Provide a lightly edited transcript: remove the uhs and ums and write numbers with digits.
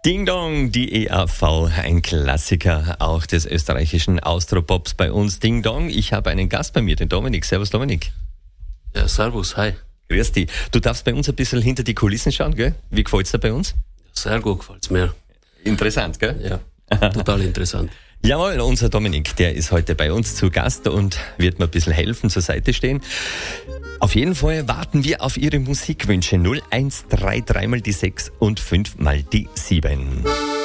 Ding Dong, die EAV, ein Klassiker auch des österreichischen Austropops bei uns. Ding Dong, ich habe einen Gast bei mir, den Dominik. Servus Dominik. Ja, servus, hi. Grüß dich. Du darfst bei uns ein bisschen hinter die Kulissen schauen, gell? Wie gefällt's dir bei uns? Sehr gut gefällt's mir. Interessant, gell? Ja, total interessant. Jawohl, unser Dominik, der ist heute bei uns zu Gast und wird mir ein bisschen helfen, zur Seite stehen. Auf jeden Fall warten wir auf Ihre Musikwünsche. 0133 mal die 6 und 5 mal die 7.